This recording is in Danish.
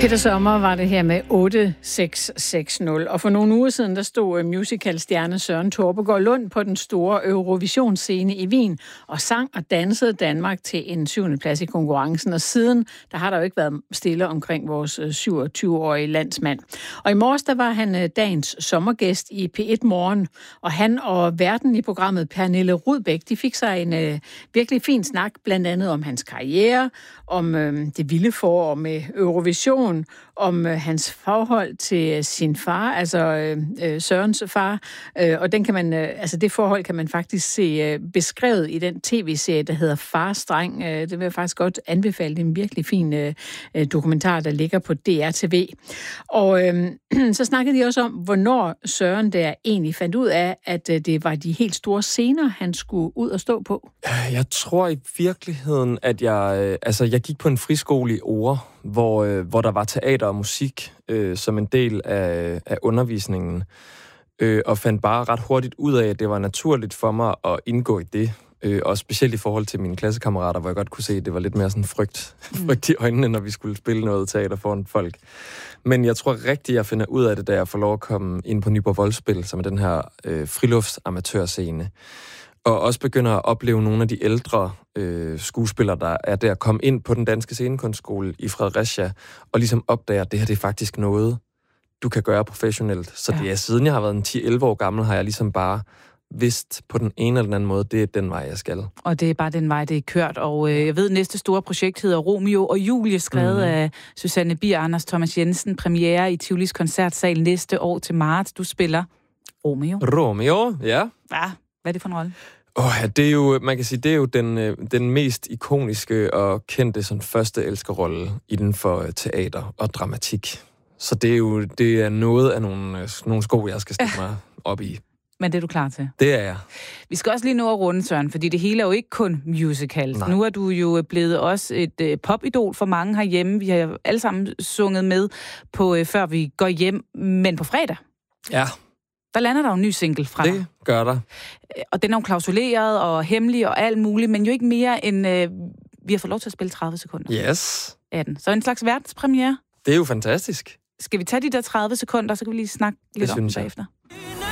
Peter Sommer var det her med 8660, og for nogle uger siden, der stod musicalstjerne Søren Torpegaard Lund på den store Eurovisionsscene i Wien og sang og dansede Danmark til en 7. plads i konkurrencen, og siden, der har der jo ikke været stille omkring vores 27-årige landsmand. Og i morges, der var han dagens sommergæst i P1 Morgen, og han og værten i programmet, Pernille Rudbæk, de fik sig en virkelig fin snak, blandt andet om hans karriere, om det vilde forår med Eurovision, om hans forhold til sin far, altså Sørens far, og den kan man, altså det forhold kan man faktisk se beskrevet i den tv-serie, der hedder Far-streng. Det vil jeg faktisk godt anbefale. Det er en virkelig fin dokumentar, der ligger på DR-TV. Og så snakkede de også om, hvornår Søren der egentlig fandt ud af, at det var de helt store scener, han skulle ud og stå på. Jeg tror i virkeligheden, at jeg gik på en friskole i Ore, hvor der var teater og musik som en del af undervisningen, og fandt bare ret hurtigt ud af, at det var naturligt for mig at indgå i det, og specielt i forhold til mine klassekammerater, hvor jeg godt kunne se, at det var lidt mere sådan frygt i øjnene, når vi skulle spille noget teater foran folk. Men jeg tror rigtigt, jeg finder ud af det, da jeg får lov at komme ind på Nyborg Voldspil, som er den her friluftsamatørscene, og også begynder at opleve nogle af de ældre skuespillere, der er der, komme ind på den danske scenekunstskole i Fredericia, og ligesom opdager, at det her det er faktisk noget, du kan gøre professionelt. Så det er siden jeg har været 10-11 år gammel, har jeg ligesom bare vidst på den ene eller den anden måde, det er den vej, jeg skal. Og det er bare den vej, det er kørt. Og jeg ved, næste store projekt hedder Romeo og Julie, skrevet af Susanne Bier og Anders Thomas Jensen. Premiere i Tivolis Koncertsal næste år til marts. Du spiller Romeo. Romeo, ja. Hvad er det for en rolle? Det er jo, man kan sige, det er jo den mest ikoniske og kendte sådan første elskerrolle inden for teater og dramatik. Så det er noget af nogle sko, jeg skal stikke mig op i. Men det er du klar til? Det er jeg. Vi skal også lige nå at runde, Søren, fordi det hele er jo ikke kun musicals. Nej. Nu er du jo blevet også et popidol for mange herhjemme. Vi har alle sammen sunget med på Før vi går hjem, men på fredag. Ja. Der lander der jo en ny single fra dig. Det gør der. Og den er jo klausuleret og hemmelig og alt muligt, men jo ikke mere end vi har fået lov til at spille 30 sekunder. Yes. Af den. Så en slags verdenspremiere. Det er jo fantastisk. Skal vi tage de der 30 sekunder, så kan vi lige snakke lidt om det bagefter?